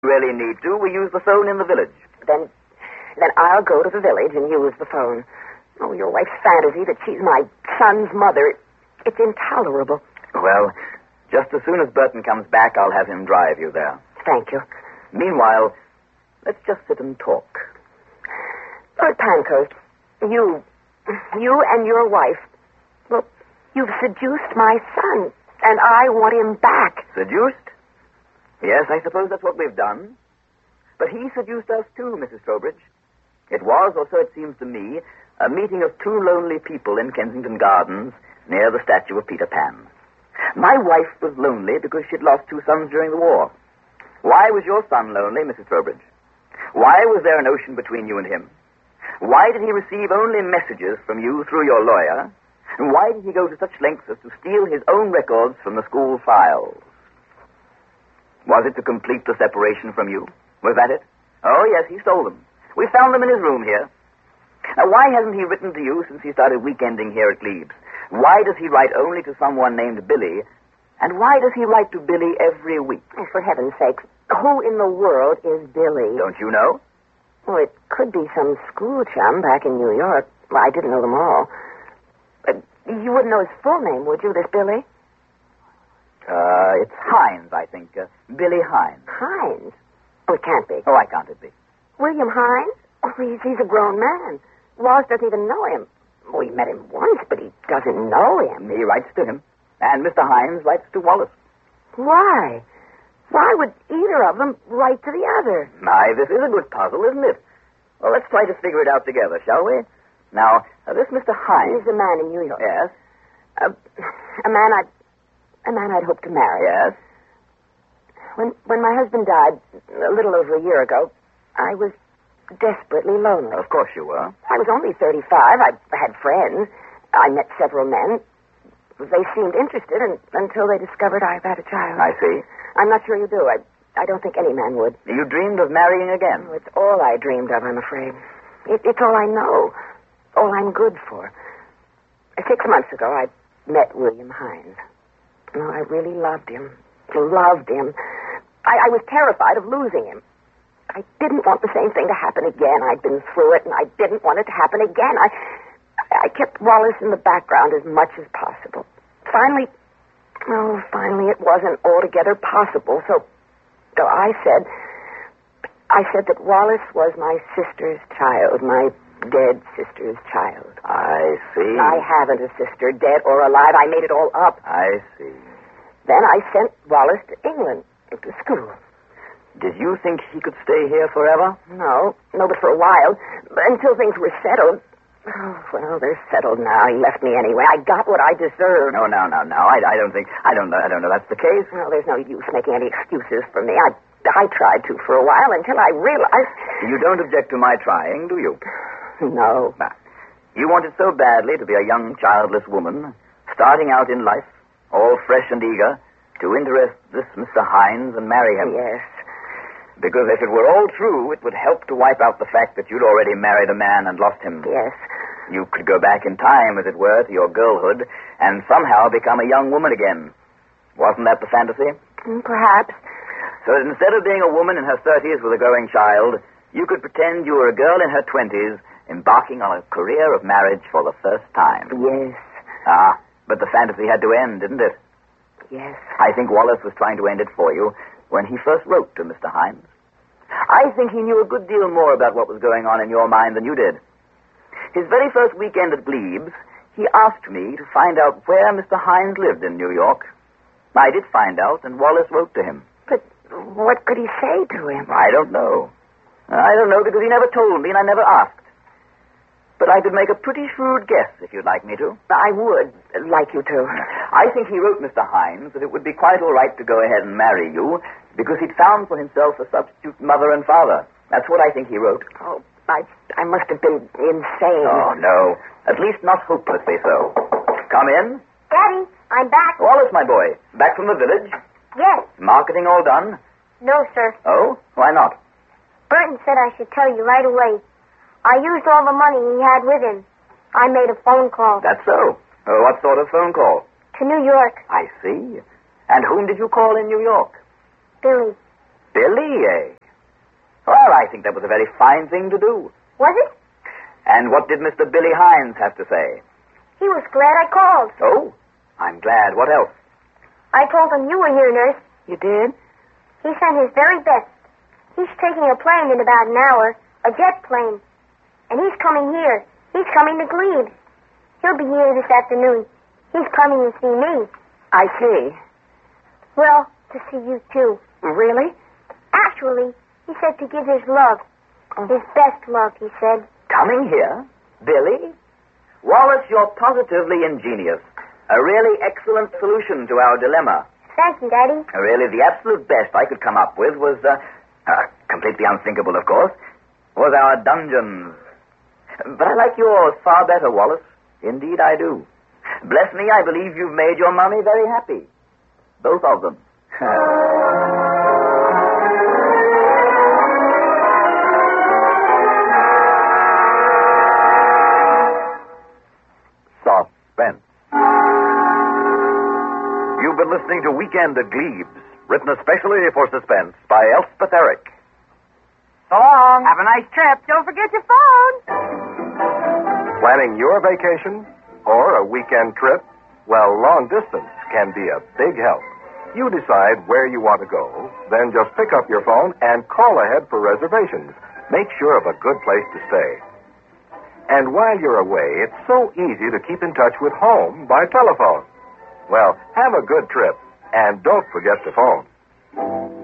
Really need to. We use the phone in the village. Then I'll go to the village and use the phone. Oh, your wife's fantasy that she's my son's mother, it's intolerable. Well, just as soon as Burton comes back, I'll have him drive you there. Thank you. Meanwhile, let's just sit and talk. Lord Pankhurst, you and your wife, well, you've seduced my son, and I want him back. Seduced? Yes, I suppose that's what we've done. But he seduced us too, Mrs. Trowbridge. It was, or so it seems to me, a meeting of two lonely people in Kensington Gardens near the statue of Peter Pan. My wife was lonely because she'd lost two sons during the war. Why was your son lonely, Mrs. Trowbridge? Why was there an ocean between you and him? Why did he receive only messages from you through your lawyer? And why did he go to such lengths as to steal his own records from the school files? Was it to complete the separation from you? Was that it? Oh, yes, he stole them. We found them in his room here. Now, why hasn't he written to you since he started weekending here at Glebes? Why does he write only to someone named Billy? And why does he write to Billy every week? Oh, for heaven's sake, who in the world is Billy? Don't you know? Oh, it could be some school chum back in New York. Well, I didn't know them all. But you wouldn't know his full name, would you, this Billy? It's Hines, I think. Billy Hines. Hines? Oh, it can't be. Oh, why can't it be? William Hines? Oh, he's a grown man. Wallace doesn't even know him. Oh, he met him once, but he doesn't know him. He writes to him. And Mr. Hines writes to Wallace. Why? Why would either of them write to the other? My, this is a good puzzle, isn't it? Well, let's try to figure it out together, shall we? Now, this Mr. Hines... He's a man in New York. Yes. A man I'd hoped to marry. Yes. When my husband died a little over a year ago, I was desperately lonely. Of course you were. I was only 35. I had friends. I met several men. They seemed interested until they discovered I've had a child. I see. I'm not sure you do. I don't think any man would. You dreamed of marrying again? Oh, it's all I dreamed of, I'm afraid. It's all I know. All I'm good for. 6 months ago, I met William Hines. Oh, I really loved him. Loved him. I was terrified of losing him. I didn't want the same thing to happen again. I'd been through it, and I didn't want it to happen again. I kept Wallace in the background as much as possible. Finally it wasn't altogether possible, so I said that Wallace was my sister's child, my dead sister's child. I see. I haven't a sister, dead or alive. I made it all up. I see. Then I sent Wallace to England, to school. Did you think he could stay here forever? No, but for a while. Until things were settled. Oh, well, they're settled now. He left me anyway. I got what I deserved. No. I don't know that's the case. Well, there's no use making any excuses for me. I tried to for a while until I realized... You don't object to my trying, do you? No. Nah. You wanted so badly to be a young, childless woman, starting out in life, all fresh and eager, to interest this Mr. Hines and marry him. Yes. Because if it were all true, it would help to wipe out the fact that you'd already married a man and lost him. Yes. You could go back in time, as it were, to your girlhood, and somehow become a young woman again. Wasn't that the fantasy? Perhaps. So that instead of being a woman in her 30s with a growing child, you could pretend you were a girl in her 20s, embarking on a career of marriage for the first time. Yes. But the fantasy had to end, didn't it? Yes. I think Wallace was trying to end it for you when he first wrote to Mr. Hines. I think he knew a good deal more about what was going on in your mind than you did. His very first weekend at Glebes, he asked me to find out where Mr. Hines lived in New York. I did find out, and Wallace wrote to him. But what could he say to him? I don't know. I don't know because he never told me and I never asked. But I could make a pretty shrewd guess if you'd like me to. I would like you to. I think he wrote Mr. Hines that it would be quite all right to go ahead and marry you because he'd found for himself a substitute mother and father. That's what I think he wrote. Oh, I must have been insane. Oh, no. At least not hopelessly so. Come in. Daddy, I'm back. Wallace, my boy. Back from the village? Yes. Marketing all done? No, sir. Oh? Why not? Burton said I should tell you right away. I used all the money he had with him. I made a phone call. That's so. What sort of phone call? To New York. I see. And whom did you call in New York? Billy. Billy, eh? Well, I think that was a very fine thing to do. Was it? And what did Mr. Billy Hines have to say? He was glad I called. Oh, I'm glad. What else? I told him you were here, nurse. You did? He sent his very best. He's taking a plane in about an hour, a jet plane. And he's coming here. He's coming to Glebe. He'll be here this afternoon. He's coming to see me. I see. Well, to see you, too. Really? Actually, he said to give his love. His best love, he said. Coming here? Billy? Wallace, you're positively ingenious. A really excellent solution to our dilemma. Thank you, Daddy. Really, the absolute best I could come up with was, completely unthinkable, of course, was our dungeons. But I like yours far better, Wallace. Indeed, I do. Bless me, I believe you've made your mummy very happy. Both of them. Suspense. You've been listening to Weekend at Glebes, written especially for Suspense by Elspeth Eric. So long. Have a nice trip. Don't forget your phone. Planning your vacation or a weekend trip? Well, long distance can be a big help. You decide where you want to go, then just pick up your phone and call ahead for reservations. Make sure of a good place to stay. And while you're away, it's so easy to keep in touch with home by telephone. Well, have a good trip, and don't forget to phone.